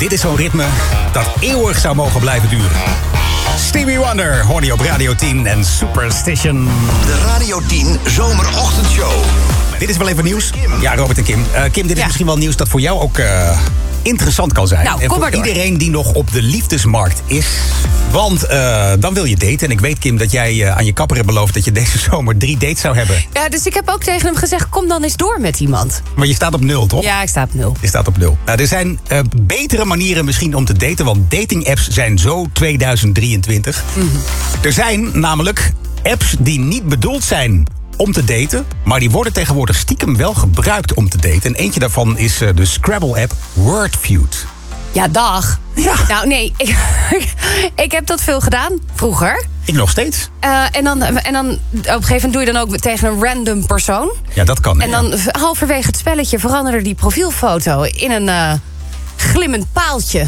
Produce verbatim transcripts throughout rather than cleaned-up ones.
Dit is zo'n ritme dat eeuwig zou mogen blijven duren. Stevie Wonder hoorde je op Radio tien en Superstition. De Radio tien Zomerochtendshow. Dit is wel even nieuws. Ja, Robert en Kim. Uh, Kim, dit is ja. misschien wel nieuws dat voor jou ook uh, interessant kan zijn. Nou, en kom voor maar door. iedereen die nog op de liefdesmarkt is. Want uh, dan wil je daten. En ik weet, Kim, dat jij uh, aan je kapper hebt beloofd dat je deze zomer drie dates zou hebben. Ja, dus ik heb ook tegen hem gezegd, kom dan eens door met iemand. Maar je staat op nul, toch? Ja, ik sta op nul. Je staat op nul. Nou, er zijn uh, betere manieren misschien om te daten. Want dating-apps zijn zo tweeduizend drieëntwintig. Mm-hmm. Er zijn namelijk apps die niet bedoeld zijn om te daten, maar die worden tegenwoordig stiekem wel gebruikt om te daten. En eentje daarvan is uh, de Scrabble-app Wordfeud. Ja, dag. Ja. Nou, nee, ik, ik heb dat veel gedaan, vroeger. Ik nog steeds. Uh, en, dan, en dan op een gegeven moment doe je dan ook tegen een random persoon. Ja, dat kan. En ja. dan halverwege het spelletje veranderde die profielfoto in een uh, glimmend paaltje.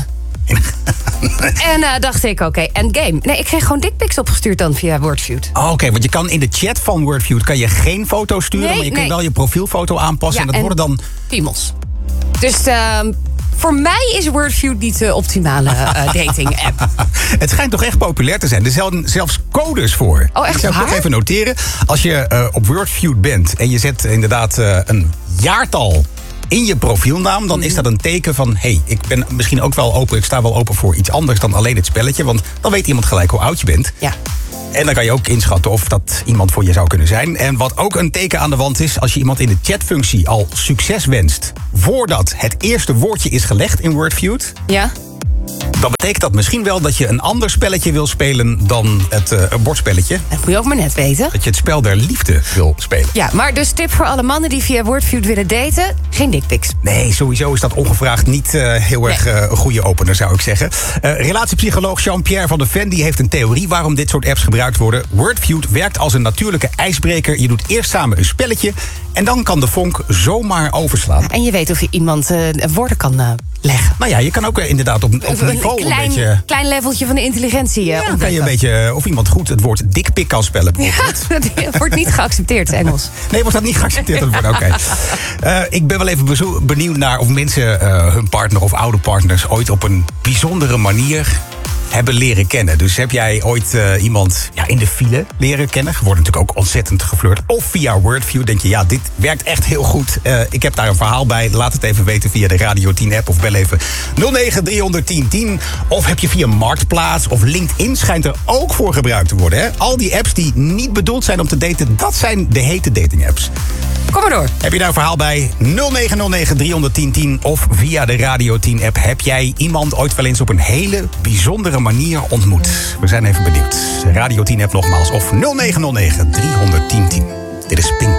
En uh, dacht ik, oké, okay, endgame. Nee, ik kreeg gewoon dickpics opgestuurd dan via Wordfeud. Oh, oké, okay, want je kan in de chat van Wordfeud kan je geen foto sturen, Nee, maar je nee. kunt wel je profielfoto aanpassen. Ja, en dat worden dan piemels. Dus uh, voor mij is Wordfeud niet de optimale uh, dating-app. Het schijnt toch echt populair te zijn. Er zijn zelfs codes voor. Oh, echt Ik zou het waar? toch even noteren. Als je uh, op Wordfeud bent en je zet inderdaad uh, een jaartal in je profielnaam, dan is dat een teken van, hé, hey, ik ben misschien ook wel open, ik sta wel open voor iets anders dan alleen het spelletje, want dan weet iemand gelijk hoe oud je bent. Ja. En dan kan je ook inschatten of dat iemand voor je zou kunnen zijn. En wat ook een teken aan de wand is, als je iemand in de chatfunctie al succes wenst voordat het eerste woordje is gelegd in Wordfeud, Ja? dan betekent dat misschien wel dat je een ander spelletje wil spelen dan het uh, een bordspelletje. Dat moet je ook maar net weten. Dat je het spel der liefde wil spelen. Ja, maar dus tip voor alle mannen die via Wordfeud willen daten, geen dickpics. Nee, sowieso is dat ongevraagd niet uh, heel erg uh, een goede opener, zou ik zeggen. Uh, relatiepsycholoog Jean-Pierre van der Ven die heeft een theorie waarom dit soort apps gebruikt worden. Wordfeud werkt als een natuurlijke ijsbreker. Je doet eerst samen een spelletje en dan kan de vonk zomaar overslaan. En je weet of je iemand uh, woorden kan uh, leggen. Nou ja, je kan ook uh, inderdaad op, op een niveau klein, een beetje, klein leveltje van de intelligentie uh, ja, ontdekken. kan je een beetje, of iemand goed het woord dikpik kan spellen bijvoorbeeld. Ja, dat wordt niet geaccepteerd, Engels. Nee, wordt dat niet geaccepteerd? Dat wordt oké. Okay. Uh, ik ben wel even bezo- benieuwd naar of mensen uh, hun partner of oude partners ooit op een bijzondere manier hebben leren kennen. Dus heb jij ooit uh, iemand ja, in de file leren kennen? Er wordt natuurlijk ook ontzettend geflirt. Of via Wordfeud denk je, ja, dit werkt echt heel goed. Uh, ik heb daar een verhaal bij. Laat het even weten via de Radio tien app of bel even nul negen drie honderd tien tien. Of heb je via Marktplaats of LinkedIn schijnt er ook voor gebruikt te worden. Hè? Al die apps die niet bedoeld zijn om te daten, dat zijn de hete dating apps. Kom maar door. Heb je daar een verhaal bij? nul negen nul negen drie honderd tien tien of via de Radio tien app. Heb jij iemand ooit wel eens op een hele bijzondere manier ontmoet? We zijn even benieuwd. Radio tien app nogmaals of nul negen nul negen drie honderd tien tien. Dit is Pink.